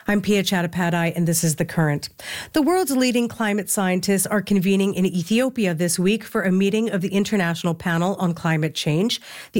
I'm Pia Chattopadhyay, and this is The Current. The world's leading climate scientists are convening in Ethiopia this week for a meeting of the International Panel on Climate Change. The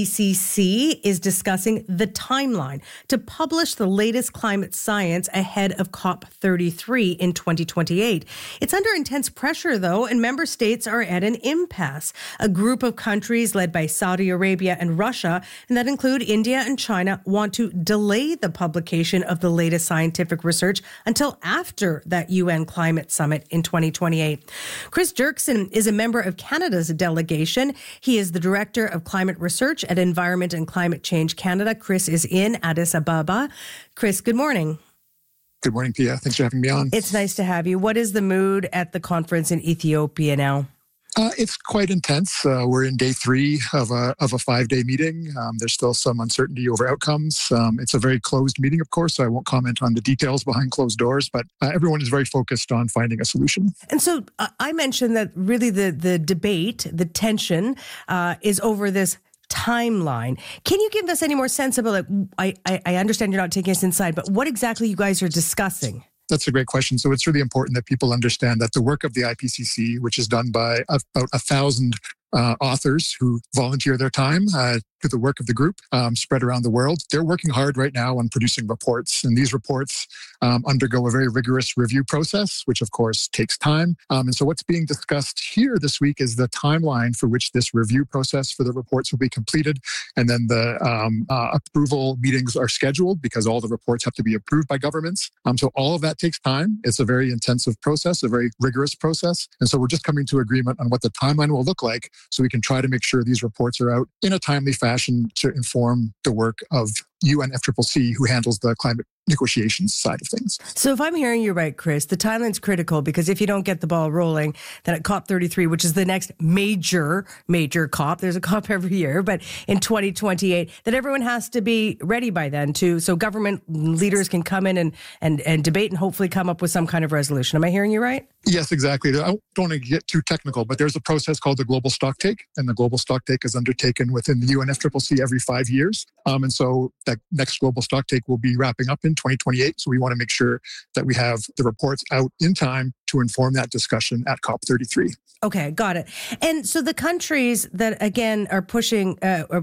IPCC is discussing the timeline to publish the latest climate science ahead of COP33 in 2028. It's under intense pressure, though, and member states are at an impasse. A group of countries led by Saudi Arabia and Russia, and that include India and China, want to delay the publication of the latest scientific research until after that UN climate summit in 2028. Chris Dirksen is a member of Canada's delegation. He is the director of climate research at Environment and Climate Change Canada. Chris is in Addis Ababa. Chris, good morning. Good morning, Pia. Thanks for having me on. It's nice to have you. What is the mood at the conference in Ethiopia now? It's quite intense. We're in day 3 of a 5-day meeting. There's still some uncertainty over outcomes. It's a very closed meeting, of course, so I won't comment on the details behind closed doors, but everyone is very focused on finding a solution. And so I mentioned that really the debate, the tension is over this timeline. Can you give us any more sense about, I understand you're not taking us inside, but what exactly you guys are discussing? That's a great question. So it's really important that people understand that the work of the IPCC, which is done by about 1,000 authors who volunteer their time to the work of the group spread around the world. They're working hard right now on producing reports. And these reports undergo a very rigorous review process, which of course takes time. And so what's being discussed here this week is the timeline for which this review process for the reports will be completed. And then the approval meetings are scheduled because all the reports have to be approved by governments. So all of that takes time. It's a very intensive process, a very rigorous process. And so we're just coming to agreement on what the timeline will look like, so we can try to make sure these reports are out in a timely fashion to inform the work of UNFCCC, who handles the climate negotiations side of things. So if I'm hearing you right, Chris, the timeline's critical because if you don't get the ball rolling, then at COP33, which is the next major COP, there's a COP every year, but in 2028, that everyone has to be ready by then so government leaders can come in and debate and hopefully come up with some kind of resolution. Am I hearing you right? Yes, exactly. I don't want to get too technical, but there's a process called the Global Stocktake, and the Global Stocktake is undertaken within the UNFCCC every 5 years. And so that next Global Stocktake will be wrapping up in 2028. So we want to make sure that we have the reports out in time to inform that discussion at COP33. Okay, got it. And so the countries that, again, are pushing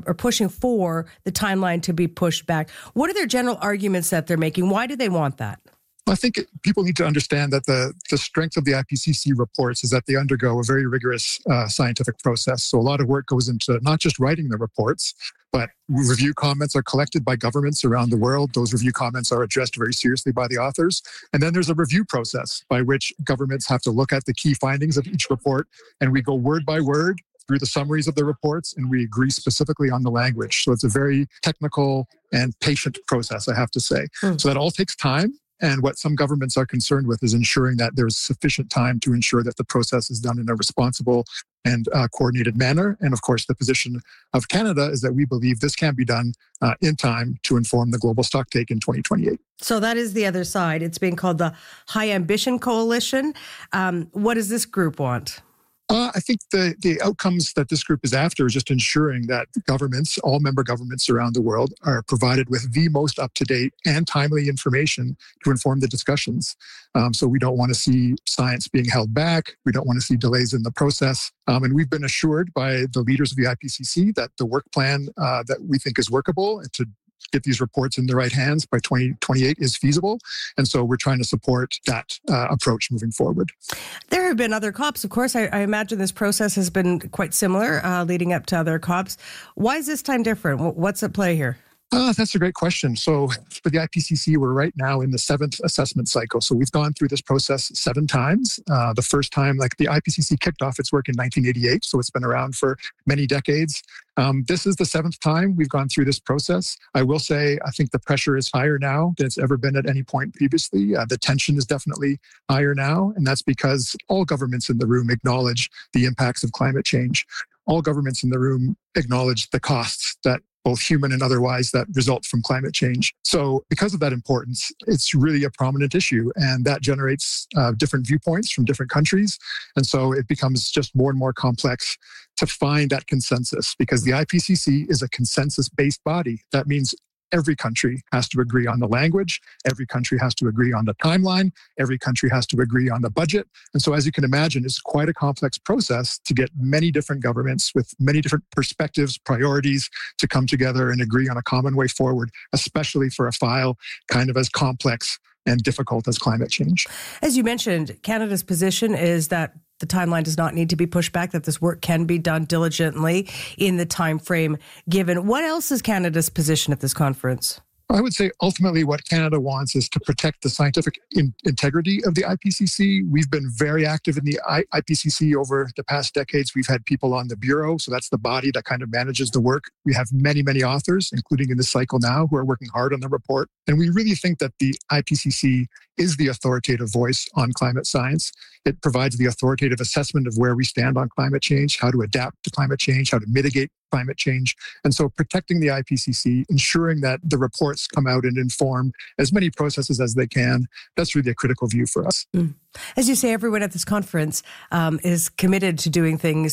for the timeline to be pushed back, what are their general arguments that they're making? Why do they want that? I think people need to understand that the strength of the IPCC reports is that they undergo a very rigorous scientific process. So a lot of work goes into not just writing the reports, but review comments are collected by governments around the world. Those review comments are addressed very seriously by the authors. And then there's a review process by which governments have to look at the key findings of each report. And we go word by word through the summaries of the reports, and we agree specifically on the language. So it's a very technical and patient process, I have to say. So that all takes time. And what some governments are concerned with is ensuring that there's sufficient time to ensure that the process is done in a responsible and coordinated manner. And of course, the position of Canada is that we believe this can be done in time to inform the Global Stocktake in 2028. So that is the other side. It's being called the High Ambition Coalition. What does this group want? I think the outcomes that this group is after is just ensuring that governments, all member governments around the world, are provided with the most up-to-date and timely information to inform the discussions. So we don't want to see science being held back. We don't want to see delays in the process. And we've been assured by the leaders of the IPCC that the work plan that we think is workable and to get these reports in the right hands by 2028 is feasible. And so we're trying to support that approach moving forward. There have been other COPs. Of course, I imagine this process has been quite similar leading up to other COPs. Why is this time different? What's at play here? That's a great question. So for the IPCC, we're right now in the 7th assessment cycle. So we've gone through this process 7 times. The first time, the IPCC kicked off its work in 1988. So it's been around for many decades. This is the 7th time we've gone through this process. I will say, I think the pressure is higher now than it's ever been at any point previously. The tension is definitely higher now. And that's because all governments in the room acknowledge the impacts of climate change. All governments in the room acknowledge the costs that both human and otherwise, that result from climate change. So because of that importance, it's really a prominent issue, and that generates different viewpoints from different countries. And so it becomes just more and more complex to find that consensus, because the IPCC is a consensus-based body. That means every country has to agree on the language. Every country has to agree on the timeline. Every country has to agree on the budget. And so, as you can imagine, it's quite a complex process to get many different governments with many different perspectives, priorities to come together and agree on a common way forward, especially for a file kind of as complex and difficult as climate change. As you mentioned, Canada's position is that the timeline does not need to be pushed back, that this work can be done diligently in the time frame given. What else is Canada's position at this conference? I would say ultimately what Canada wants is to protect the scientific integrity of the IPCC. We've been very active in the IPCC over the past decades. We've had people on the Bureau, so that's the body that kind of manages the work. We have many, many authors, including in this cycle now, who are working hard on the report. And we really think that the IPCC is the authoritative voice on climate science. It provides the authoritative assessment of where we stand on climate change, how to adapt to climate change, how to mitigate climate change. And so protecting the IPCC, ensuring that the reports come out and inform as many processes as they can, that's really a critical view for us. As you say, everyone at this conference is committed to doing things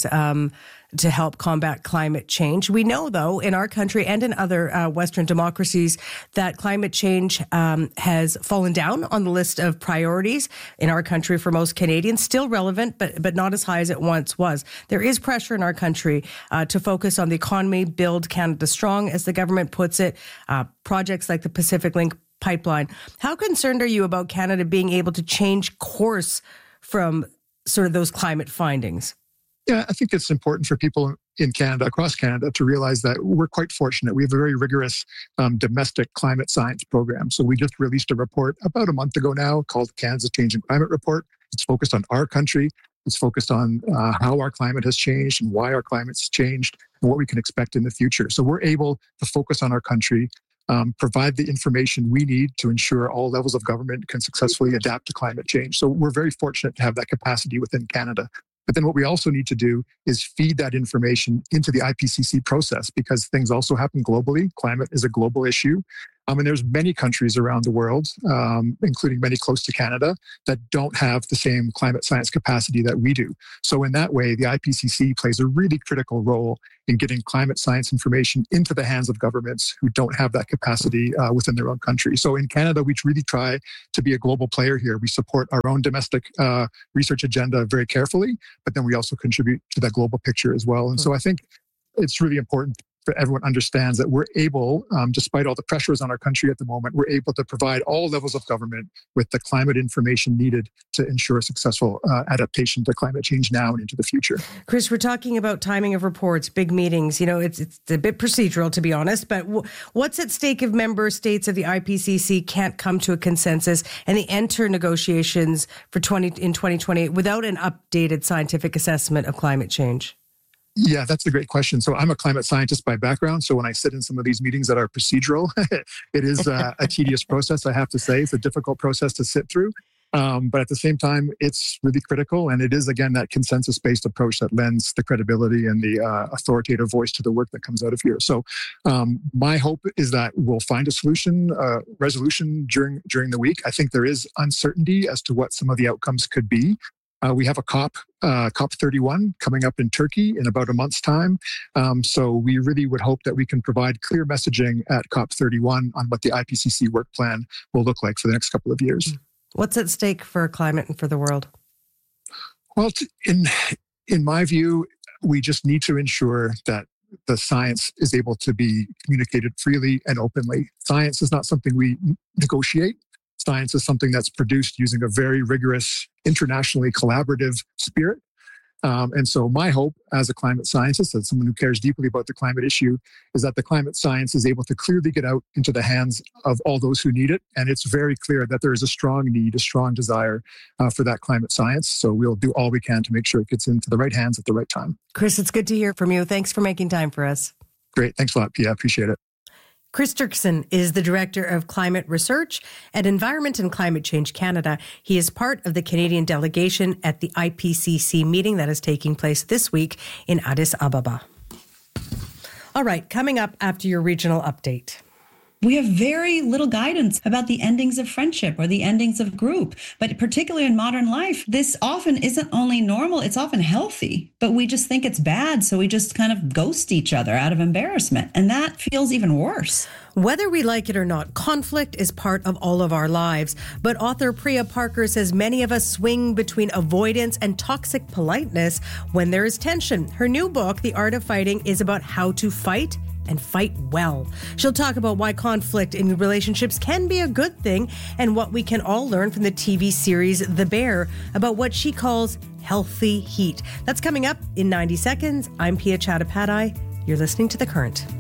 to help combat climate change. We know, though, in our country and in other Western democracies, that climate change has fallen down on the list of priorities in our country for most Canadians. Still relevant, but not as high as it once was. There is pressure in our country to focus on the economy, build Canada strong, as the government puts it. Projects like the Pacific Link pipeline. How concerned are you about Canada being able to change course from sort of those climate findings? Yeah, I think it's important for people in Canada, across Canada, to realize that we're quite fortunate. We have a very rigorous domestic climate science program. So we just released a report about a month ago now called Canada's Changing Climate Report. It's focused on our country. It's focused on how our climate has changed and why our climate's changed and what we can expect in the future. So we're able to focus on our country, provide the information we need to ensure all levels of government can successfully adapt to climate change. So we're very fortunate to have that capacity within Canada. But then what we also need to do is feed that information into the IPCC process, because things also happen globally. Climate is a global issue. And there's many countries around the world, including many close to Canada, that don't have the same climate science capacity that we do. So in that way, the IPCC plays a really critical role in getting climate science information into the hands of governments who don't have that capacity within their own country. So in Canada, we really try to be a global player here. We support our own domestic research agenda very carefully, but then we also contribute to that global picture as well. And so I think it's really important that everyone understands that we're able, despite all the pressures on our country at the moment, we're able to provide all levels of government with the climate information needed to ensure successful adaptation to climate change now and into the future. Chris, we're talking about timing of reports, big meetings. You know, it's a bit procedural, to be honest, but what's at stake if member states of the IPCC can't come to a consensus and they enter negotiations in 2028 without an updated scientific assessment of climate change? Yeah, that's a great question. So I'm a climate scientist by background. So when I sit in some of these meetings that are procedural, it is a tedious process, I have to say. It's a difficult process to sit through. But at the same time, it's really critical. And it is, again, that consensus-based approach that lends the credibility and the authoritative voice to the work that comes out of here. So my hope is that we'll find a solution, resolution during the week. I think there is uncertainty as to what some of the outcomes could be. We have a COP31 coming up in Turkey in about a month's time. So we really would hope that we can provide clear messaging at COP31 on what the IPCC work plan will look like for the next couple of years. What's at stake for climate and for the world? Well, in my view, we just need to ensure that the science is able to be communicated freely and openly. Science is not something we negotiate. Science is something that's produced using a very rigorous, internationally collaborative spirit. And so my hope as a climate scientist, as someone who cares deeply about the climate issue, is that the climate science is able to clearly get out into the hands of all those who need it. And it's very clear that there is a strong need, a strong desire for that climate science. So we'll do all we can to make sure it gets into the right hands at the right time. Chris, it's good to hear from you. Thanks for making time for us. Great. Thanks a lot, Pia. I appreciate it. Chris Dirksen is the Director of Climate Research at Environment and Climate Change Canada. He is part of the Canadian delegation at the IPCC meeting that is taking place this week in Addis Ababa. All right, coming up after your regional update. We have very little guidance about the endings of friendship or the endings of group. But particularly in modern life, this often isn't only normal, it's often healthy. But we just think it's bad, so we just kind of ghost each other out of embarrassment. And that feels even worse. Whether we like it or not, conflict is part of all of our lives. But author Priya Parker says many of us swing between avoidance and toxic politeness when there is tension. Her new book, The Art of Fighting, is about how to fight and fight well. She'll talk about why conflict in relationships can be a good thing and what we can all learn from the TV series The Bear about what she calls healthy heat. That's coming up in 90 seconds. I'm Pia Chattopadhyay. You're listening to The Current.